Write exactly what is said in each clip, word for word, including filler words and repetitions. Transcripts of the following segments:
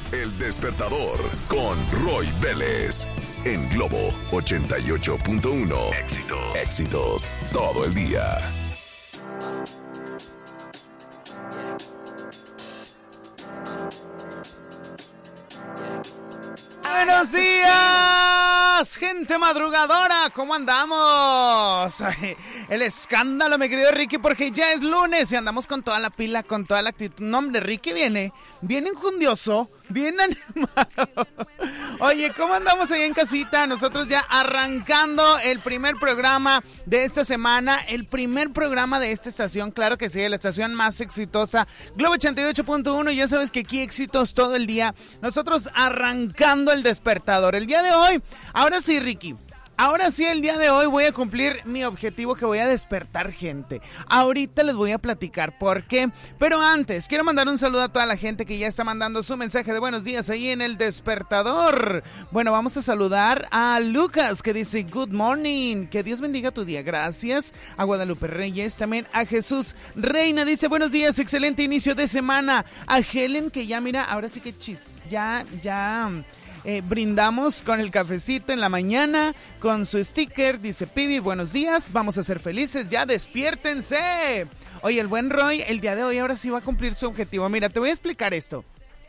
El Despertador con Roy Vélez. En Globo ochenta y ocho punto uno. Éxitos. Éxitos todo el día. Buenos días, gente madrugadora, ¿cómo andamos? El escándalo, mi querido Ricky, porque ya es lunes y andamos con toda la pila, con toda la actitud. No, hombre, Ricky viene bien enjundioso, bien animado. Oye, ¿cómo andamos ahí en casita? Nosotros ya arrancando el primer programa de esta semana, el primer programa de esta estación, claro que sí, la estación más exitosa, Globo ochenta y ocho punto uno, ya sabes que aquí éxitos todo el día. Nosotros arrancando el despertador. El día de hoy, ahora sí, Ricky. Ahora sí, el día de hoy voy a cumplir mi objetivo, que voy a despertar gente. Ahorita les voy a platicar por qué. Pero antes, quiero mandar un saludo a toda la gente que ya está mandando su mensaje de buenos días ahí en el despertador. Bueno, vamos a saludar a Lucas, que dice good morning. Que Dios bendiga tu día. Gracias. A Guadalupe Reyes, también a Jesús Reina. Dice buenos días, excelente inicio de semana. A Helen, que ya mira, ahora sí que chis. Ya, ya... Eh, brindamos con el cafecito en la mañana, con su sticker, dice Pibi, buenos días, vamos a ser felices, ya despiértense. Oye, el buen Roy, el día de hoy ahora sí va a cumplir su objetivo. Mira, te voy a explicar esto.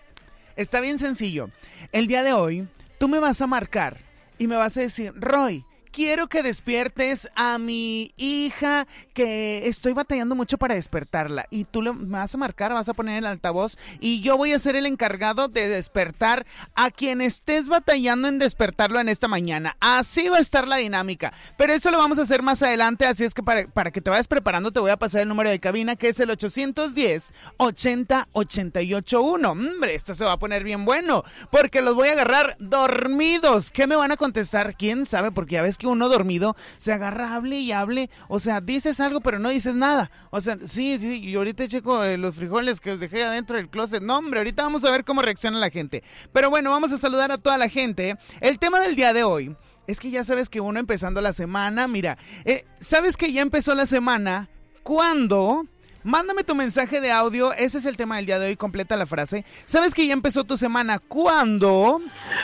Está bien sencillo. El día de hoy, tú me vas a marcar y me vas a decir, Roy, quiero que despiertes a mi hija, que estoy batallando mucho para despertarla. Y tú le vas a marcar, vas a poner el altavoz y yo voy a ser el encargado de despertar a quien estés batallando en despertarlo en esta mañana. Así va a estar la dinámica. Pero eso lo vamos a hacer más adelante, así es que para, para que te vayas preparando te voy a pasar el número de cabina, que es el ochocientos diez, ochenta, ochenta y ocho uno. Hombre, esto se va a poner bien bueno, porque los voy a agarrar dormidos. ¿Qué me van a contestar? ¿Quién sabe? Porque ya ves que uno dormido se agarra, hable y hable, o sea, dices algo pero no dices nada, o sea, sí, sí, y ahorita checo eh, los frijoles que os dejé adentro del closet. No, hombre, ahorita vamos a ver cómo reacciona la gente, pero bueno, vamos a saludar a toda la gente. El tema del día de hoy es que ya sabes que uno empezando la semana, mira, eh, sabes que ya empezó la semana cuando... Mándame tu mensaje de audio, ese es el tema del día de hoy, completa la frase. ¿Sabes que ya empezó tu semana cuando?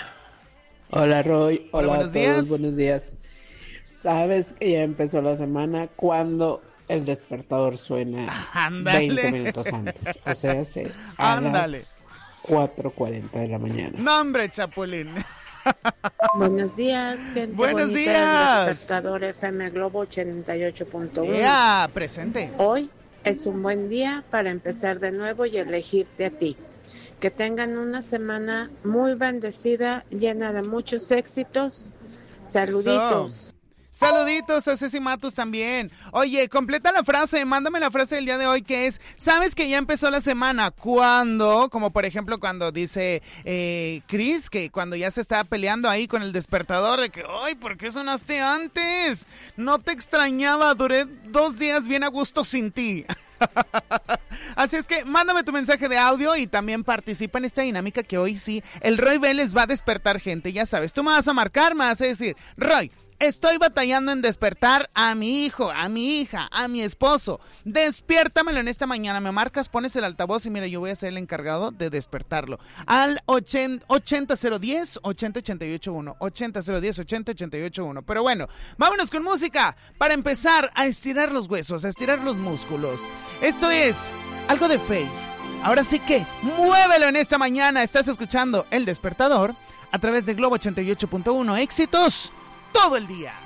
Hola Roy, hola, hola a buenos todos, días. Buenos días. Sabes que ya empezó la semana cuando el despertador suena Ándale. veinte minutos antes, o sea, se, a Ándale. las cuatro cuarenta de la mañana. No, hombre, Chapulín. Buenos días, gente. Buenos bonita días. del Despertador F M Globo ochenta y ocho punto uno. Ya, presente. Hoy es un buen día para empezar de nuevo y elegirte a ti. Que tengan una semana muy bendecida, llena de muchos éxitos. Saluditos. Eso. Saluditos a Ceci Matos también. Oye, completa la frase, mándame la frase del día de hoy, que es, ¿sabes que ya empezó la semana? ¿Cuándo? Como por ejemplo cuando dice eh, Chris, que cuando ya se estaba peleando ahí con el despertador, de que, ¡ay, ¿por qué sonaste antes? No te extrañaba, duré dos días bien a gusto sin ti. Así es que mándame tu mensaje de audio y también participa en esta dinámica que hoy sí, el Roy Vélez va a despertar gente, ya sabes, tú me vas a marcar, me vas a decir, Roy, estoy batallando en despertar a mi hijo, a mi hija, a mi esposo. Despiértamelo en esta mañana. Me marcas, pones el altavoz y mira, yo voy a ser el encargado de despertarlo. Al ochenta cero diez, ochenta ochenta y ocho uno. ochenta cero diez, ochenta ochenta y ocho uno. Pero bueno, vámonos con música para empezar a estirar los huesos, a estirar los músculos. Esto es algo de Faye. Ahora sí que, muévelo en esta mañana. Estás escuchando El Despertador a través de Globo ochenta y ocho punto uno. Éxitos todo el día.